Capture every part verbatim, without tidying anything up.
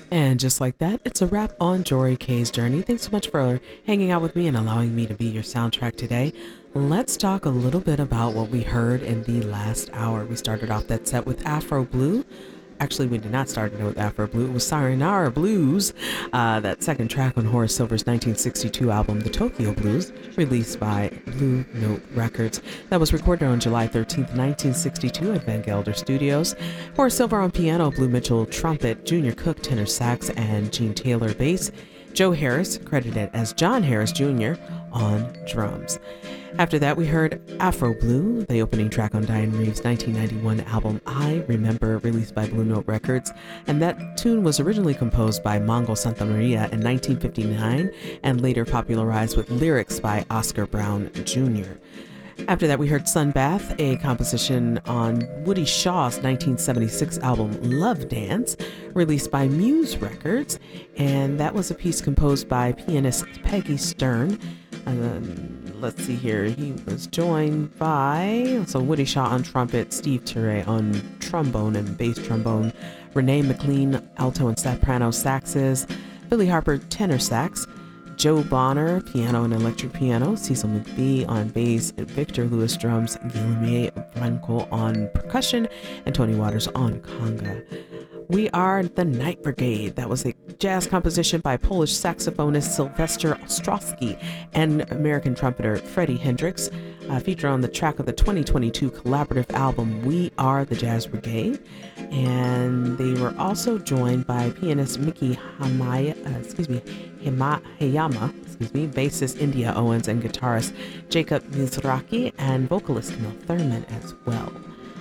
And just like that, it's a wrap on Jory K's journey. Thanks so much for hanging out with me and allowing me to be your soundtrack today. Let's talk a little bit about what we heard in the last hour. We started off that set with Afro Blue. Actually, we did not start it with Afro Blue. It was Sayonara Blues, uh, that second track on Horace Silver's nineteen sixty-two album, The Tokyo Blues, released by Blue Note Records. That was recorded on July thirteenth, nineteen sixty-two at Van Gelder Studios. Horace Silver on piano, Blue Mitchell trumpet, Junior Cook tenor sax, and Gene Taylor bass. Joe Harris, credited as John Harris Junior, on drums. After that, we heard Afro Blue, the opening track on Diane Reeves' nineteen ninety-one album I Remember, released by Blue Note Records. And that tune was originally composed by Mongo Santamaria in nineteen fifty-nine and later popularized with lyrics by Oscar Brown Junior After that, we heard Sunbath, a composition on Woody Shaw's nineteen seventy-six album Love Dance, released by Muse Records. And that was a piece composed by pianist Peggy Stern. Um, let's see here. He was joined by so Woody Shaw on trumpet, Steve Ture on trombone and bass trombone, Renee McLean alto and soprano saxes, Billy Harper tenor sax, Joe Bonner piano and electric piano, Cecil McBee on bass, and Victor Lewis drums, Guilherme Franco on percussion, and Tony Waters on conga. We are the Night Brigade. That was a jazz composition by Polish saxophonist Sylvester Ostrowski and American trumpeter Freddie Hendricks, uh, featured on the track of the twenty twenty-two collaborative album We Are the Jazz Brigade. And they were also joined by pianist Miki Hamaya, uh, excuse me, Hima, Hayama, excuse me, bassist India Owens, and guitarist Jacob Mizrachi, and vocalist Camille Thurman as well.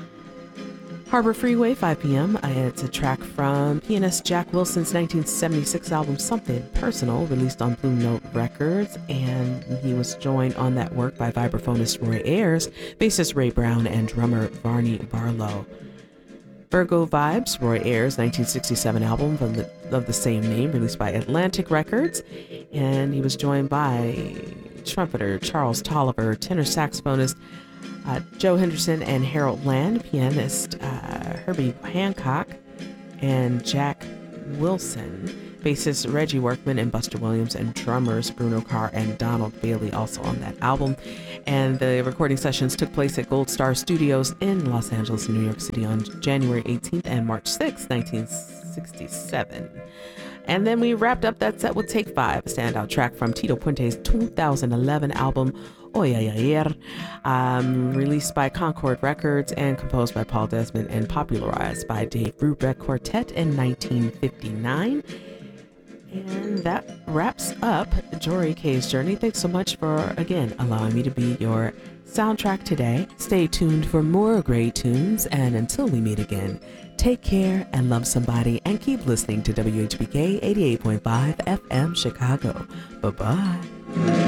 Harbor Freeway, five p.m. Uh, it's a track from pianist Jack Wilson's nineteen seventy-six album Something Personal, released on Blue Note Records, and he was joined on that work by vibraphonist Roy Ayers, bassist Ray Brown, and drummer Barney Barlow. Virgo Vibes, Roy Ayers' nineteen sixty-seven album from the, of the same name, released by Atlantic Records, and he was joined by trumpeter Charles Tolliver, tenor saxophonist Uh, Joe Henderson and Harold Land, pianist uh, Herbie Hancock, and Jack Wilson, bassist Reggie Workman and Buster Williams, and drummers Bruno Carr and Donald Bailey also on that album. And the recording sessions took place at Gold Star Studios in Los Angeles and New York City on January eighteenth and March sixth, nineteen sixty-seven. And then we wrapped up that set with Take Five, a standout track from Tito Puente's two thousand eleven album Oy Ay Ayer, um, released by Concord Records and composed by Paul Desmond and popularized by Dave Brubeck Quartet in nineteen fifty-nine. And that wraps up Jory K's journey. Thanks so much for, again, allowing me to be your soundtrack today. Stay tuned for more great tunes, and until we meet again, take care and love somebody, and keep listening to W H B K eighty-eight point five F M Chicago. Bye-bye.